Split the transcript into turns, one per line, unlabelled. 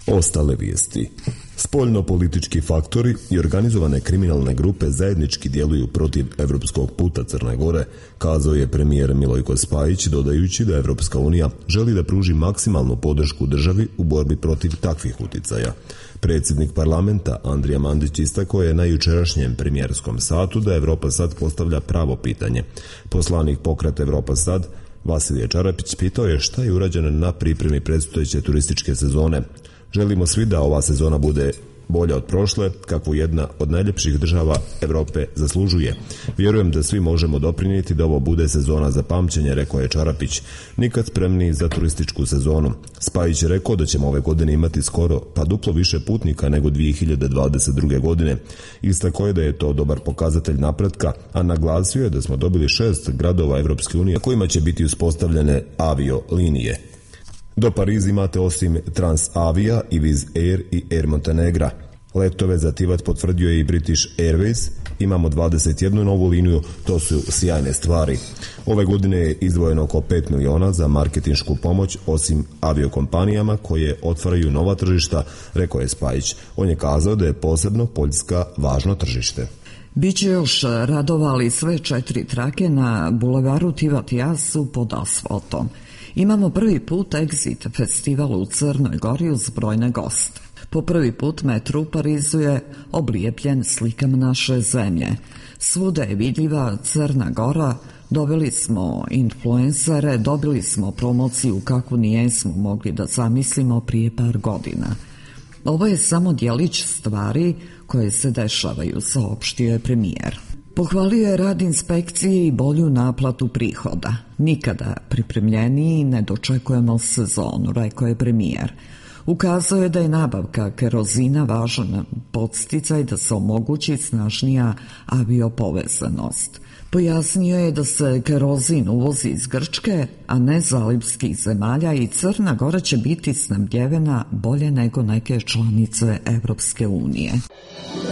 Ostale vijesti. Spoljno-politički faktori i organizovane kriminalne grupe zajednički djeluju protiv evropskog puta Crne Gore, kazao je premijer Milojko Spajić, dodajući da Evropska unija želi da pruži maksimalnu podršku državi u borbi protiv takvih uticaja. Predsjednik parlamenta Andrija Mandić istakao je na jučerašnjem premijerskom satu da Evropa sad postavlja pravo pitanje. Poslanik pokreta Evropa sad, Vasilije Čarapić, pitao je šta je urađeno na pripremi predstojeće turističke sezone. Želimo svi da ova sezona bude bolja od prošle, kakvu jedna od najljepših država Europe zaslužuje. Vjerujem da svi možemo doprinijeti da ovo bude sezona za pamćenje, rekao je Čarapić. Nikad spremniji za turističku sezonu. Spajić je rekao da ćemo ove godine imati skoro pa duplo više putnika nego 2022. godine. Istakao je da je to dobar pokazatelj napretka, a naglasio je da smo dobili 6 gradova Evropske unije kojima će biti uspostavljene avio linije. Do Pariza imate osim Transavia i Wizz Air i Air Montenegra. Letove za Tivat potvrdio je i British Airways. Imamo 21 novu liniju, to su sjajne stvari. Ove godine je izdvojeno oko 5 miliona za marketinšku pomoć osim aviokompanijama koje otvaraju nova tržišta, rekao je Spajić. On je kazao da je posebno Poljska važno tržište.
Biće još radova, ali sve 4 trake na bulevaru Tivat Jas pod asfaltom. Imamo prvi put Exit festival u Crnoj Gori uz brojne goste. Po prvi put metro u Parizu je oblijepljen slikama naše zemlje. Svuda je vidljiva Crna Gora, dobili smo influencere, dobili smo promociju kakvu nijesmo mogli da zamislimo prije par godina. Ovo je samo djelić stvari koje se dešavaju, saopštio je premijer. Pohvalio je rad inspekcije i bolju naplatu prihoda. Nikada pripremljeniji ne dočekujemo sezonu, rekao je premijer. Ukazao je da je nabavka kerozina važan podsticaj da se omogući snažnija aviopovezanost. Pojasnio je da se kerozin uvozi iz Grčke, a ne zalivskih zemalja i Crna Gora će biti snabdjevena bolje nego neke članice Evropske unije.